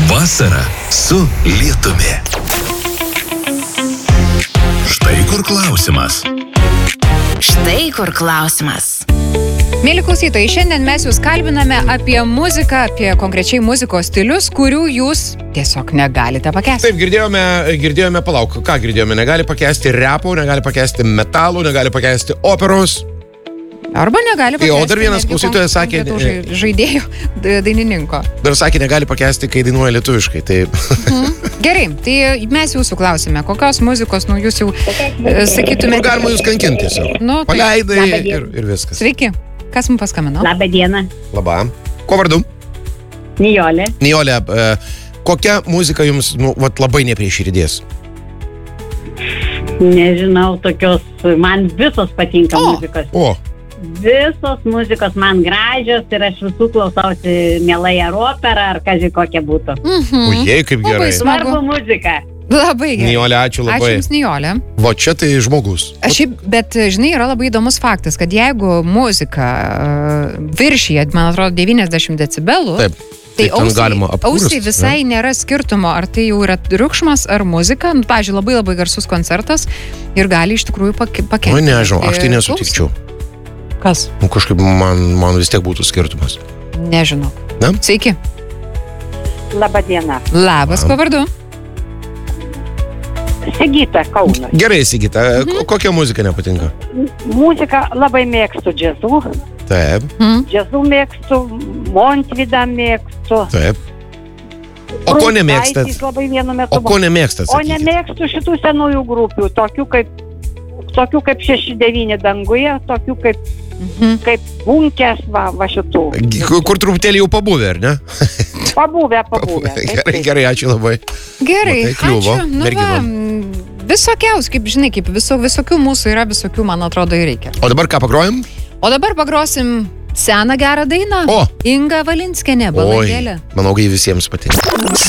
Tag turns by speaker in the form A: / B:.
A: Vasara su lietumi. Štai kur klausimas.
B: Mėly klausytojai, šiandien mes jūs kalbiname apie muziką, apie konkrečiai muzikos stilius, kurių jūs tiesiog negalite pakęsti.
C: Taip, girdėjome, palauk, ką girdėjome? Negali pakęsti repo, negali pakęsti metalų, negali pakęsti operos.
B: Arba negali pakęsti.
C: O dar vienas klausytojas sakė...
B: Žaidėjų, dainininko.
C: Dar sakė, negali pakęsti, kai dainuoja lietuviškai. Tai...
B: Gerai, tai mes jūsų klausime, kokios muzikos, jūs jau sakytumėte...
C: Galima jūs kankinti tiesiog. Paleidai ir viskas.
B: Sveiki. Kas mums paskambino?
D: Labą dieną.
C: Labą. Ko vardu?
D: Nijolė.
C: Nijolė, kokia muzika jums labai ne prie širdies?
D: Nežinau, tokios, man visos patinka muzikos. Visos muzikos man gražios ir aš visų klausausi mielai ar operą, ar kažkai kokia būtų.
C: Ujei, kaip gerai.
D: Svarbu muzika.
B: Labai gerai.
C: Nijolė, ačiū labai.
B: Ačiū jums, Nijolė.
C: Va čia tai žmogus.
B: Bet, žinai, yra labai įdomus faktas, kad jeigu muzika viršyje, man atrodo, 90 decibelų, tai ausiai visai nėra skirtumo, ar tai jau yra triukšmas, ar muzika. Pavyzdžiui, labai labai garsus koncertas ir gali iš tikrųjų pakengti.
C: O nežinau, aš tai nesutikčiau.
B: Kas?
C: Kažkaip man vis tiek būtų skirtumas.
B: Nežinau. Sveiki.
D: Labą dieną.
B: Labas, kuo vardu?
D: Sigita, Kaunas.
C: Gerai, Sigita. Kokia muzika nepatinka?
D: Muzika labai mėgstu džiazų.
C: Taip.
D: Džiazų mėgstu, Montvydą mėgstu.
C: Taip. O ko nemėgstat? O ko nemėgstat?
D: O nemėgstu šitų senųjų grupių, tokių kaip 6-9 danguje, tokių kaip Bunkės, va šitų.
C: Kur truputėlį jau pabuvę, ar ne?
D: Pabuvę.
C: Gerai, ačiū labai.
B: Gerai, ačiū. Visokiausių, kaip žinai, kaip visokių mūsų yra, visokių, man atrodo, ir reikia.
C: O dabar ką pagrojam?
B: O dabar pagrosim seną gerą dainą. Inga Valinskienė, Balandėlė.
C: Manau, kad visiems patinka.